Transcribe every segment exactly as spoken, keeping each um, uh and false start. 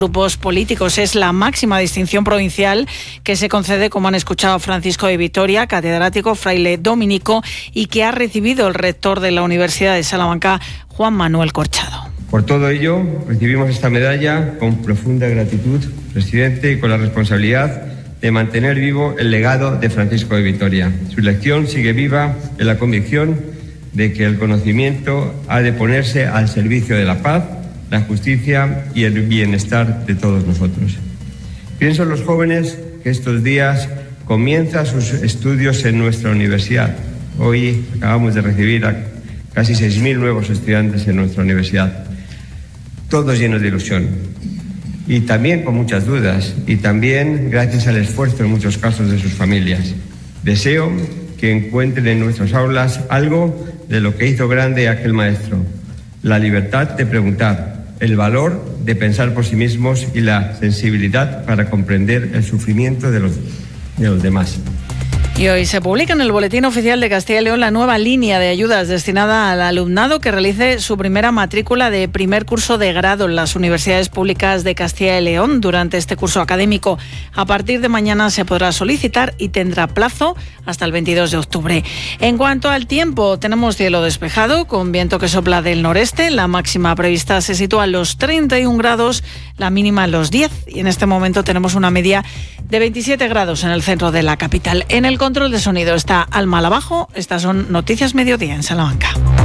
grupos políticos. Es la máxima distinción provincial que se concede, como han escuchado, a Francisco de Vitoria, catedrático, fraile dominico, y que ha recibido el rector de la Universidad de Salamanca, Juan Manuel Corchado. Por todo ello, recibimos esta medalla con profunda gratitud, presidente, y con la responsabilidad de mantener vivo el legado de Francisco de Vitoria. Su lección sigue viva en la convicción de que el conocimiento ha de ponerse al servicio de la paz, la justicia y el bienestar de todos nosotros. Pienso en los jóvenes que estos días comienzan sus estudios en nuestra universidad. Hoy acabamos de recibir a casi seis mil nuevos estudiantes en nuestra universidad, todos llenos de ilusión y también con muchas dudas, y también gracias al esfuerzo en muchos casos de sus familias. Deseo que encuentren en nuestras aulas algo de lo que hizo grande aquel maestro: la libertad de preguntar, el valor de pensar por sí mismos y la sensibilidad para comprender el sufrimiento de los, de los demás. Y hoy se publica en el Boletín Oficial de Castilla y León la nueva línea de ayudas destinada al alumnado que realice su primera matrícula de primer curso de grado en las universidades públicas de Castilla y León durante este curso académico. A partir de mañana se podrá solicitar y tendrá plazo hasta el veintidós de octubre. En cuanto al tiempo, tenemos cielo despejado con viento que sopla del noreste. La máxima prevista se sitúa en los treinta y un grados, la mínima en los diez. Y en este momento tenemos una media de veintisiete grados en el centro de la capital. En el control de sonido está Alma Abajo. Estas son Noticias Mediodía en Salamanca.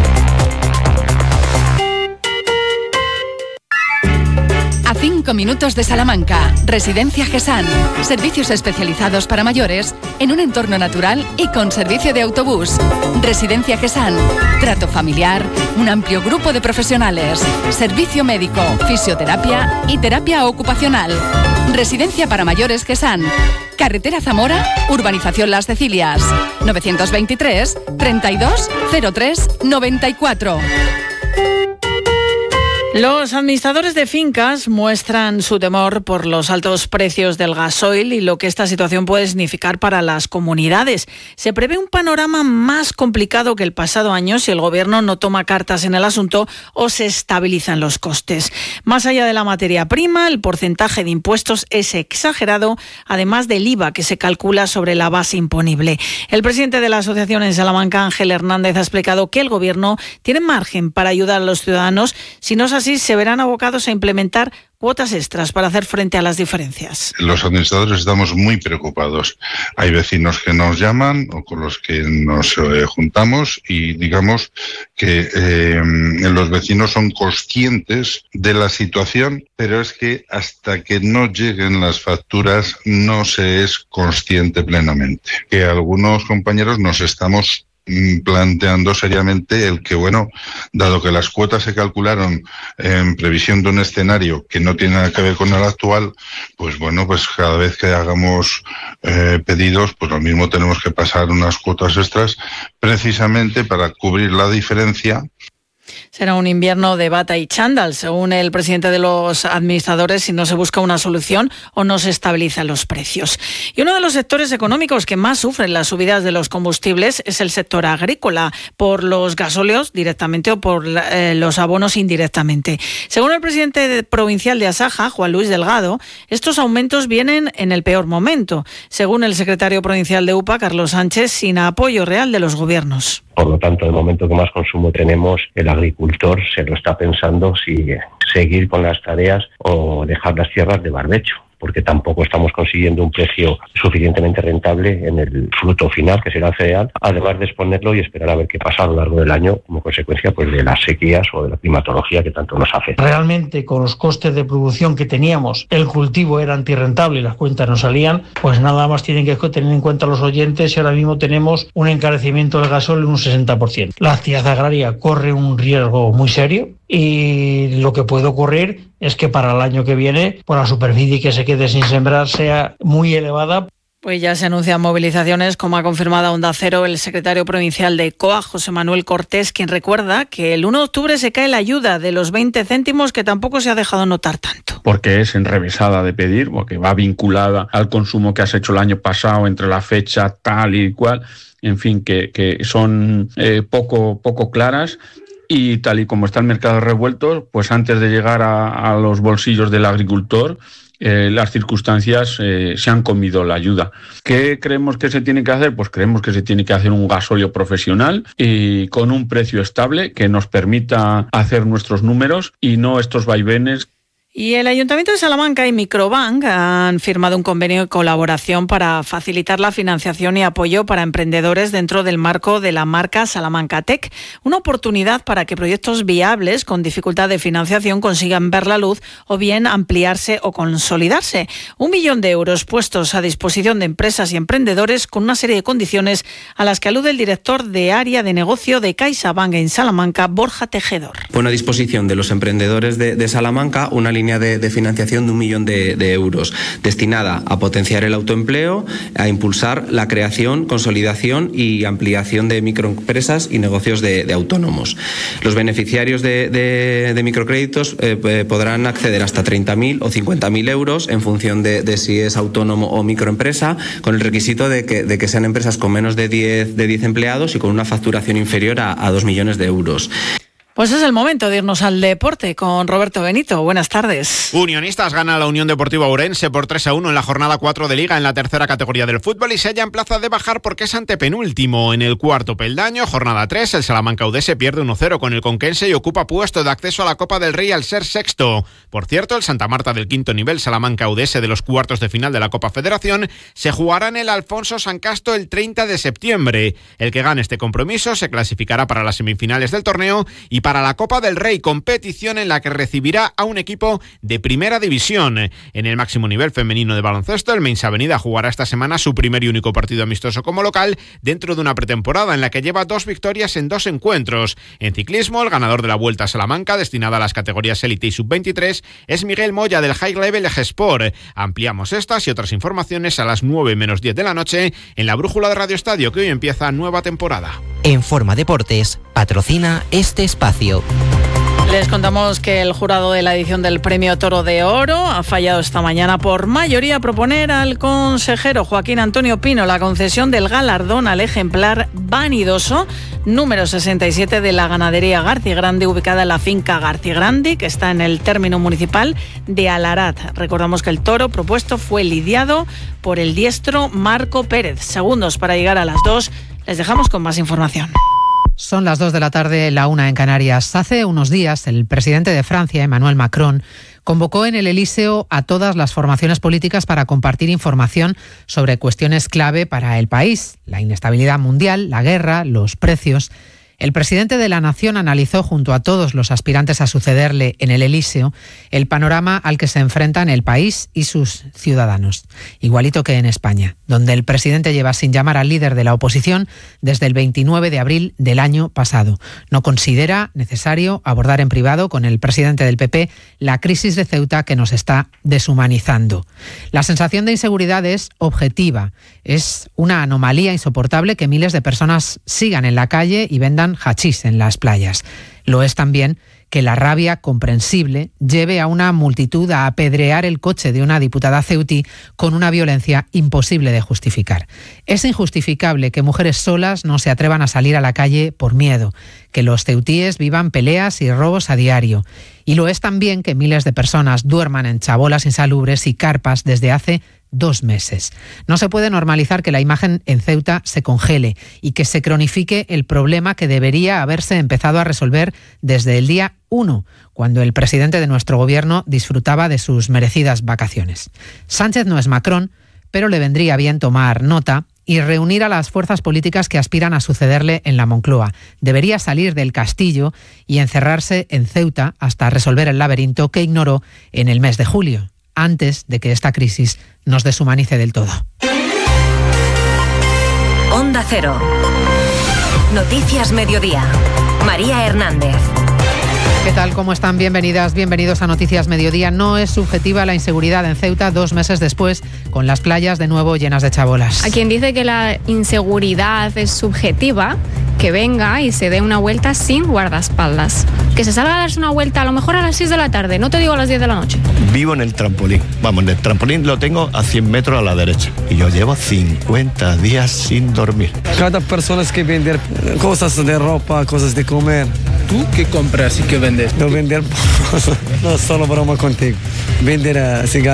A cinco minutos de Salamanca, Residencia Gesán. Servicios especializados para mayores en un entorno natural y con servicio de autobús. Residencia Gesán. Trato familiar, un amplio grupo de profesionales, servicio médico, fisioterapia y terapia ocupacional. Residencia para mayores Gesán. Carretera Zamora, Urbanización Las Cecilias. novecientos veintitrés, treinta y dos, cero tres, noventa y cuatro. Los administradores de fincas muestran su temor por los altos precios del gasoil y lo que esta situación puede significar para las comunidades. Se prevé un panorama más complicado que el pasado año si el Gobierno no toma cartas en el asunto o se estabilizan los costes. Más allá de la materia prima, el porcentaje de impuestos es exagerado, además del I V A que se calcula sobre la base imponible. El presidente de la asociación en Salamanca, Ángel Hernández, ha explicado que el Gobierno tiene margen para ayudar a los ciudadanos, si no es así se verán abocados a implementar cuotas extras para hacer frente a las diferencias. Los administradores estamos muy preocupados. Hay vecinos que nos llaman o con los que nos eh, juntamos y digamos que eh, los vecinos son conscientes de la situación, pero es que hasta que no lleguen las facturas no se es consciente plenamente. Que algunos compañeros nos estamos planteando seriamente el que, bueno, dado que las cuotas se calcularon en previsión de un escenario que no tiene nada que ver con el actual, pues bueno, pues cada vez que hagamos eh, pedidos, pues lo mismo tenemos que pasar unas cuotas extras precisamente para cubrir la diferencia. Será un invierno de bata y chándal, según el presidente de los administradores, si no se busca una solución o no se estabilizan los precios. Y uno de los sectores económicos que más sufren las subidas de los combustibles es el sector agrícola, por los gasóleos directamente o por eh, los abonos indirectamente. Según el presidente provincial de Asaja, Juan Luis Delgado, estos aumentos vienen en el peor momento. Según el secretario provincial de U P A, Carlos Sánchez, sin apoyo real de los gobiernos. Por lo tanto, el momento que más consumo tenemos, el agricultor se lo está pensando si seguir con las tareas o dejar las tierras de barbecho, porque tampoco estamos consiguiendo un precio suficientemente rentable en el fruto final, que será el cereal, además de exponerlo y esperar a ver qué pasa a lo largo del año como consecuencia pues de las sequías o de la climatología que tanto nos afecta. Realmente, con los costes de producción que teníamos, el cultivo era antirrentable y las cuentas no salían, pues nada más tienen que tener en cuenta los oyentes y ahora mismo tenemos un encarecimiento del gasol en un sesenta por ciento. La actividad agraria corre un riesgo muy serio y lo que puede ocurrir es que para el año que viene, por la superficie que se quede sin sembrar sea muy elevada. Pues ya se anuncian movilizaciones, como ha confirmado a Onda Cero el secretario provincial de C O A, José Manuel Cortés, quien recuerda que el uno de octubre se cae la ayuda de los veinte céntimos, que tampoco se ha dejado notar tanto. Porque es enrevesada de pedir, porque va vinculada al consumo que has hecho el año pasado entre la fecha tal y cual, en fin, que, que son eh, poco, poco claras. y tal y como está el mercado revuelto, pues antes de llegar a, a los bolsillos del agricultor, Eh, las circunstancias eh, se han comido la ayuda. ¿Qué creemos que se tiene que hacer? Pues creemos que se tiene que hacer un gasóleo profesional y con un precio estable que nos permita hacer nuestros números y no estos vaivenes. Y el Ayuntamiento de Salamanca y Microbank han firmado un convenio de colaboración para facilitar la financiación y apoyo para emprendedores dentro del marco de la marca Salamanca Tech. Una oportunidad para que proyectos viables con dificultad de financiación consigan ver la luz o bien ampliarse o consolidarse. Un millón de euros puestos a disposición de empresas y emprendedores con una serie de condiciones a las que alude el director de área de negocio de CaixaBank en Salamanca, Borja Tejedor. Pone a disposición de los emprendedores de, de Salamanca una línea De, de financiación de un millón de, de euros destinada a potenciar el autoempleo, a impulsar la creación, consolidación y ampliación de microempresas y negocios de, de autónomos. Los beneficiarios de, de, de microcréditos eh, podrán acceder hasta treinta mil o cincuenta mil euros en función de, de si es autónomo o microempresa, con el requisito de que, de que sean empresas con menos de diez, de diez empleados y con una facturación inferior a, a dos millones de euros. Pues es el momento de irnos al deporte con Roberto Benito. Buenas tardes. Unionistas gana a la Unión Deportiva Ourense por tres a uno en la jornada cuatro de Liga en la tercera categoría del fútbol y se halla en plaza de bajar porque es antepenúltimo. En el cuarto peldaño, jornada tres, el Salamanca Udese pierde uno cero con el Conquense y ocupa puesto de acceso a la Copa del Rey al ser sexto. Por cierto, el Santa Marta del quinto nivel, Salamanca Udese de los cuartos de final de la Copa Federación, se jugará en el Alfonso San Casto el treinta de septiembre. El que gane este compromiso se clasificará para las semifinales del torneo y para la Copa del Rey, competición en la que recibirá a un equipo de primera división. En el máximo nivel femenino de baloncesto, el Meins Avenida jugará esta semana su primer y único partido amistoso como local dentro de una pretemporada en la que lleva dos victorias en dos encuentros. En ciclismo, el ganador de la Vuelta a Salamanca, destinada a las categorías élite y sub veintitrés, es Miguel Moya del High Level G-Sport. Ampliamos estas y otras informaciones a las nueve menos diez de la noche en la brújula de Radio Estadio, que hoy empieza nueva temporada. En Forma Deportes patrocina este espacio. Les contamos que el jurado de la edición del Premio Toro de Oro ha fallado esta mañana por mayoría a proponer al consejero Joaquín Antonio Pino la concesión del galardón al ejemplar vanidoso número sesenta y siete de la ganadería Garcigrande, ubicada en la finca Garcigrande, que está en el término municipal de Alarat. Recordamos que el toro propuesto fue lidiado por el diestro Marco Pérez. Segundos para llegar a las dos. Les dejamos con más información. Son las dos de la tarde, la una en Canarias. Hace unos días, el presidente de Francia, Emmanuel Macron, convocó en el Elíseo a todas las formaciones políticas para compartir información sobre cuestiones clave para el país: la inestabilidad mundial, la guerra, los precios. El presidente de la Nación analizó junto a todos los aspirantes a sucederle en el Elíseo el panorama al que se enfrentan el país y sus ciudadanos, igualito que en España, donde el presidente lleva sin llamar al líder de la oposición desde el veintinueve de abril del año pasado. No considera necesario abordar en privado con el presidente del P P la crisis de Ceuta que nos está deshumanizando. La sensación de inseguridad es objetiva. Es una anomalía insoportable que miles de personas sigan en la calle y vendan hachís en las playas. Lo es también que la rabia comprensible lleve a una multitud a apedrear el coche de una diputada ceutí con una violencia imposible de justificar. Es injustificable que mujeres solas no se atrevan a salir a la calle por miedo, que los ceutíes vivan peleas y robos a diario. Y lo es también que miles de personas duerman en chabolas insalubres y carpas desde hace dos meses. No se puede normalizar que la imagen en Ceuta se congele y que se cronifique el problema que debería haberse empezado a resolver desde el día uno, cuando el presidente de nuestro gobierno disfrutaba de sus merecidas vacaciones. Sánchez no es Macron, pero le vendría bien tomar nota y reunir a las fuerzas políticas que aspiran a sucederle en la Moncloa. Debería salir del castillo y encerrarse en Ceuta hasta resolver el laberinto que ignoró en el mes de julio, antes de que esta crisis nos deshumanice del todo. Onda Cero. Noticias Mediodía. María Hernández. ¿Qué tal? ¿Cómo están? Bienvenidas, bienvenidos a Noticias Mediodía. No es subjetiva la inseguridad en Ceuta dos meses después, con las playas de nuevo llenas de chabolas. A quien dice que la inseguridad es subjetiva, que venga y se dé una vuelta sin guardaespaldas. Que se salga a darse una vuelta a lo mejor a las seis de la tarde, no te digo a las diez de la noche. Vivo en el trampolín. Vamos, en el trampolín lo tengo a cien metros a la derecha. Y yo llevo cincuenta días sin dormir. Cada persona que vende cosas de ropa, cosas de comer, ¿Tú qué compras y qué vendes? No vender, no solo broma contigo. Vender cigarros.